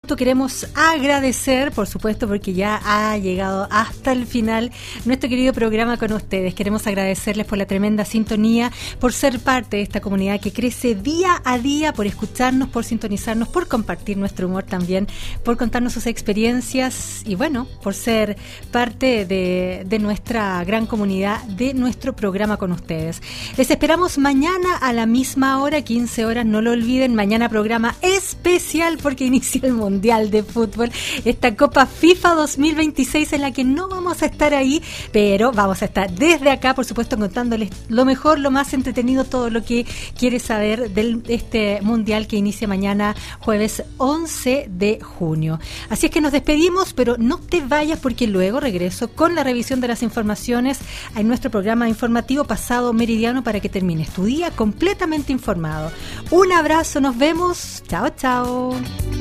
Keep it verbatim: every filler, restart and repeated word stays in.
gusto queremos agradecer, por supuesto, porque ya ha llegado hasta el final nuestro querido programa con ustedes. Queremos agradecerles por la tremenda sintonía, por ser parte de esta comunidad que crece día a día, por escucharnos, por sintonizarnos, por compartir nuestro humor también, por contarnos sus experiencias y bueno, por ser parte de, de nuestra gran comunidad, de nuestro programa con ustedes. Les esperamos mañana a la misma hora, quince horas, no lo olviden, mañana programa especial porque inicia el Mundial de Fútbol, esta Copa FIFA dos mil veintiséis en la que no vamos a estar ahí, pero vamos a estar desde acá, por supuesto, contándoles lo mejor, lo más entretenido, todo lo que quieres saber de este Mundial que inicia mañana, jueves once de junio. Así es que nos despedimos, pero no te vayas porque luego regreso con la revisión de las informaciones en nuestro programa informativo Pasado Meridiano para que termines tu día completamente informado. Un abrazo, nos vemos. Chao, chao.